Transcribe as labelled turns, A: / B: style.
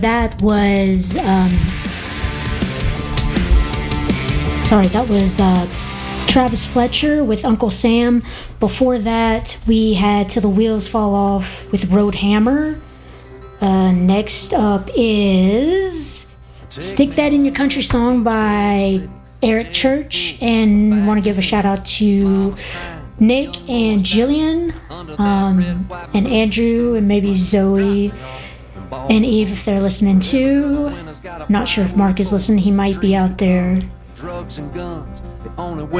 A: That was Travis Fletcher with Uncle Sam. Before that, we had Till the Wheels Fall Off with Road Hammer. Next up is Stick That in Your Country Song by Eric Church. And want to give a shout out to Nick and Jillian, and Andrew, and maybe Zoe and Eve if they're listening too. Not sure if Mark is listening. He might be out there. Drugs and guns, the only way